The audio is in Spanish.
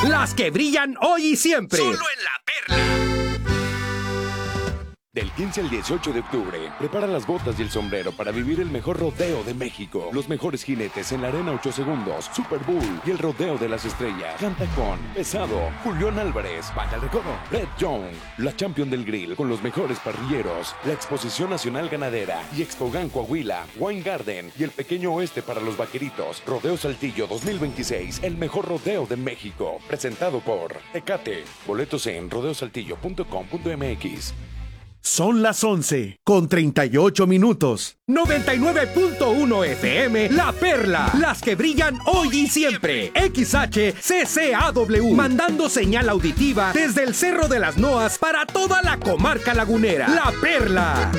Las que brillan hoy y siempre. Solo en La Perla. Del 15 al 18 de octubre, prepara las botas y el sombrero para vivir el mejor rodeo de México. Los mejores jinetes en la Arena 8 Segundos, Super Bull y el Rodeo de las Estrellas. Canta con Pesado, Julián Álvarez, Baja el Recodo, Red Young, la Champion del Grill con los mejores parrilleros, la Exposición Nacional Ganadera y Expogan Coahuila, Wine Garden y el Pequeño Oeste para los Vaqueritos. Rodeo Saltillo 2026, el mejor rodeo de México. Presentado por Tecate. Boletos en rodeosaltillo.com.mx. Son las 11:38. 99.1 FM, La Perla. Las que brillan hoy y siempre. XHCCAW. Mandando señal auditiva desde el Cerro de las Noas para toda la comarca lagunera. La Perla.